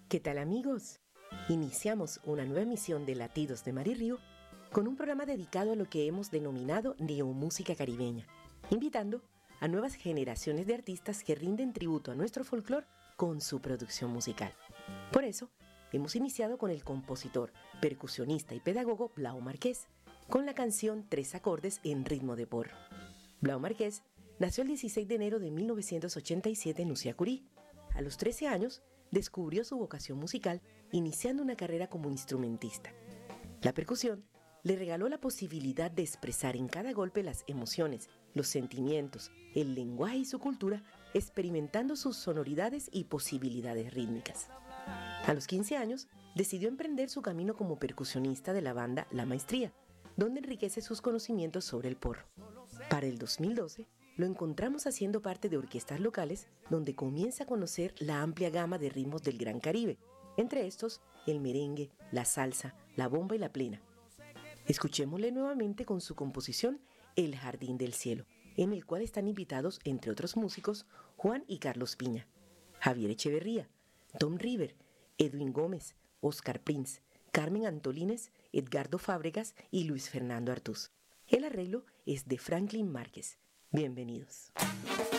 ¿Qué tal, amigos? Iniciamos una nueva emisión de Latidos de Mar y Río con un programa dedicado a lo que hemos denominado neomúsica caribeña, invitando a nuevas generaciones de artistas que rinden tributo a nuestro folclore con su producción musical. Por eso, hemos iniciado con el compositor, percusionista y pedagogo Blau Marquez, con la canción Tres acordes en ritmo de porro. Blau Marquez nació el 16 de enero de 1987 en Uciacurí. A los 13 años, descubrió su vocación musical, iniciando una carrera como instrumentista. La percusión le regaló la posibilidad de expresar en cada golpe las emociones, los sentimientos, el lenguaje y su cultura, experimentando sus sonoridades y posibilidades rítmicas. A los 15 años, decidió emprender su camino como percusionista de la banda La Maestría, donde enriquece sus conocimientos sobre el porro. Para el 2012, lo encontramos haciendo parte de orquestas locales, donde comienza a conocer la amplia gama de ritmos del Gran Caribe, entre estos el merengue, la salsa, la bomba y la plena. Escuchémosle nuevamente con su composición El Jardín del Cielo, en el cual están invitados, entre otros músicos, Juan y Carlos Piña, Javier Echeverría, Tom River, Edwin Gómez, Oscar Prince, Carmen Antolines, Edgardo Fábregas y Luis Fernando Artús. El arreglo es de Franklin Márquez. Bienvenidos.